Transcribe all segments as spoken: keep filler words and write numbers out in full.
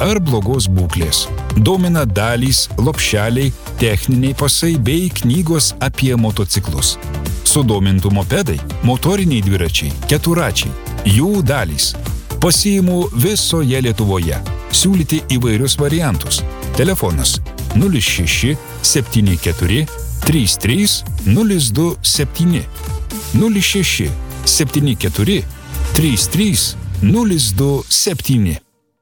ar blogos būklės. Domina dalys, lopšeliai, techniniai pasai bei knygos apie motociklus. Sudomintų mopedai, motoriniai dviračiai, keturačiai, jų dalys. Pasiimų visoje Lietuvoje. Siūlyti įvairius variantus. Telefonas nulis šeši septyni keturi trys trys nulis du septyni nulis šeši septyni keturi trys trys nulis du septyni.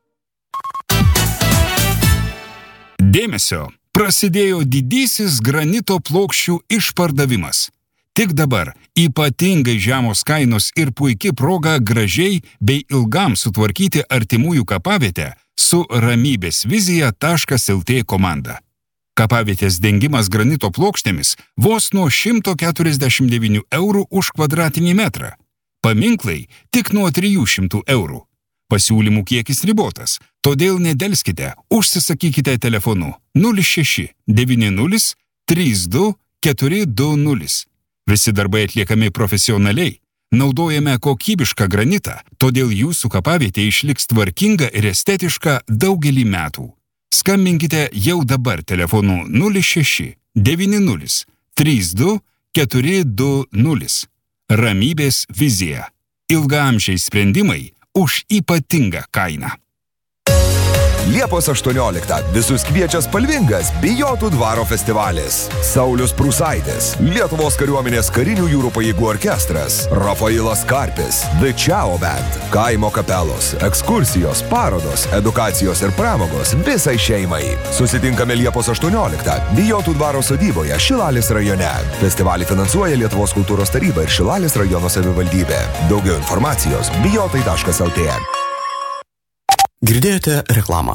Dėmesio! Prasidėjo didysis granito plokščių išpardavimas. Tik dabar ypatingai žemos kainos ir puiki proga gražiai bei ilgam sutvarkyti artimųjų kapavietę su ramybės vizija taškas lt komanda. Kapavietės dengimas granito plokštėmis vos nuo šimto keturiasdešimt devynių eurų už kvadratinį metrą. Paminklai tik nuo trijų šimtų eurų. Pasiūlymų kiekis ribotas, todėl nedelskite, užsisakykite telefonu nulis šeši devyni nulis trys du keturi du nulis. Visi darbai atliekami profesionaliai. Naudojame kokybišką granitą, todėl jūsų kapavietė išliks tvarkinga ir estetiška daugelį metų. Skambinkite jau dabar telefonu nulis šeši devyni nulis trys du keturi du nulis. Ramybės vizija. Ilgaamžiai sprendimai už ypatingą kainą. Liepos aštuonioliktą visus kviečia spalvingas Bijotų dvaro festivalis. Saulius Prūsaitis, Lietuvos kariuomenės karinių jūrų pajėgų orkestras, Rafailas Karpis, The Ciao Band, kaimo kapelos, ekskursijos, parodos, edukacijos ir pramogos visai šeimai. Susitinkame Liepos aštuonioliktą Bijotų dvaro sodyboje Šilalės rajone. Festivalį finansuoja Lietuvos kultūros taryba ir Šilalės rajono savivaldybė. Daugiau informacijos bijotai taškas lt. Girdėjote reklamą.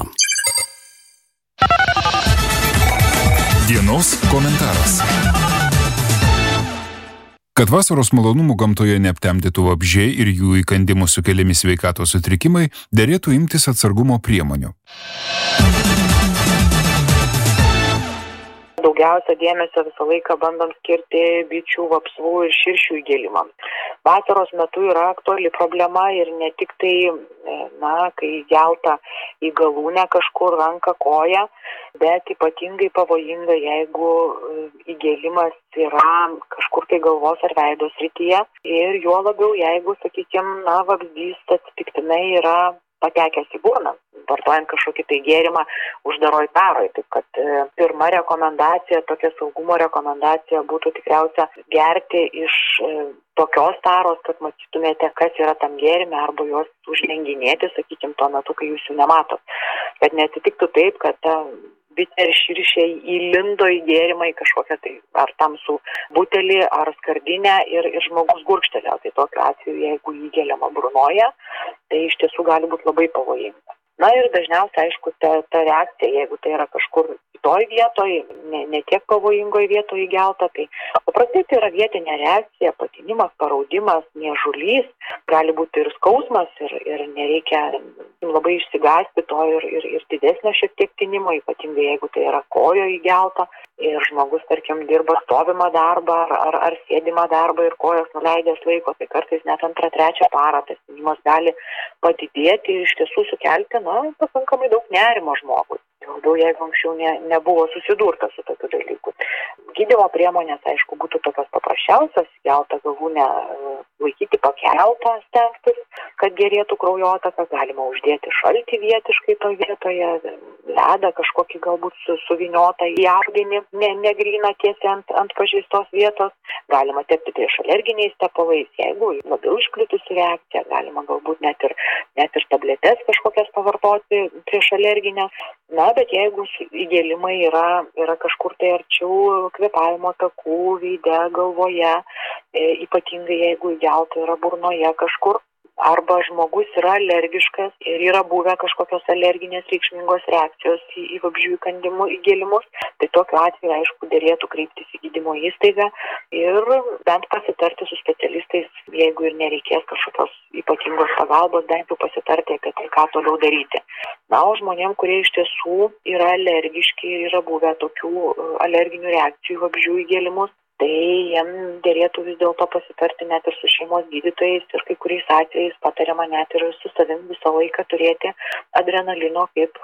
Dienos komentaras. Kad vasaros malonumų gamtoje neaptemdytų vabzdžiai ir jų įkandimų sukeliami sveikatos sutrikimai, derėtų imtis atsargumo priemonių. Daugiausia dėmesio visą laiką bandom skirti bičių, vapsvų ir širšių įgėlimams. Vasaros metu yra aktuali problema ir ne tik tai, na, kai gelta į galūnę kažkur ranką, koją, bet ypatingai pavojinga, jeigu įgėlimas yra kažkur tai galvos ar veido srityje ir juo labiau, jeigu, sakykime, na, vabzdys atsitiktinai yra patekęs į burną, vartojant kažkokį tai gėrimą uždaroj taroj. Taip kad e, pirma rekomendacija, tokia saugumo rekomendacija būtų tikriausia gerti iš e, tokios taros, kad matytumėte, kas yra tam gėrime, arba juos uždenginėti, sakykime, tuo metu, kai jūs jų nematot. Kad neatsitiktų taip, kad ta bitė ir širšiai įlindo į gėrimą į kažkokią tai ar tamsų butelį, ar skardinę ir, ir žmogus gurkštelėjo. Tai tokiu atveju, jeigu įgeliama burnoje, tai iš tiesų gali būti labai pavojinga. Na ir dažniausiai, aišku, ta, ta reakcija, jeigu tai yra kažkur kitoj vietoj, ne, ne tiek pavojingoj vietoj įgelta, tai paprastai tai yra vietinė reakcija, patinimas, paraudimas, niežulys, gali būti ir skausmas ir, ir nereikia labai išsigąsti to ir, ir, ir didesnio šiek tiek tinimo, ypatingai jeigu tai yra kojo įgelta ir žmogus, tarkim, dirba stovimą darbą ar, ar, ar sėdimą darbą ir kojas nuleidęs laiko, tai kartais net antrą, trečią parą tas tinimas gali padidėti ir iš tiesų sukelti, na, pakankamai daug nerimo žmogui. Labiau, jeigu anksčiau ne, nebuvo susidurta su tokiu dalyku. Gydymo priemonės, aišku, būtų tokios paprasčiausios, geltą galūnę laikyti pakeltą, stengtis, kad gerėtų kraujotaka, galima uždėti šaltį vietiškai toje vietoje, ledą kažkokį galbūt su, suviniotą į audinį, ne, negryną tiesiai ant, ant pažeistos vietos, galima tepti prieš alerginiais tepalais, jeigu labiau išplitusi reakcija, galima galbūt net ir, net ir tabletes kažkokias pavartoti prieš alerginę. Na, bet jeigu įgėlimai yra, yra kažkur tai arčiau kvėpavimo takų, veide, galvoje, e, ypatingai jeigu įgelta yra burnoje kažkur, arba žmogus yra alergiškas ir yra buvę kažkokios alerginės reikšmingos reakcijos į, į vabzdžių įkandimų įgėlimus, tai tokiu atveju, aišku, derėtų kreiptis į gydymo įstaigą ir bent pasitarti su specialistais, jeigu ir nereikės kažkokios ypatingos pagalbos, bent jau pasitarti apie tai, ką toliau daryti. Na, o žmonėm, kurie iš tiesų yra alergiški ir yra buvę tokių alerginių reakcijų į vabzdžių įgėlimus, tai jiem derėtų vis dėlto pasitarti net ir su šeimos gydytojais ir kai kuriais atvejais patariama net ir su savim visą laiką turėti adrenalino kaip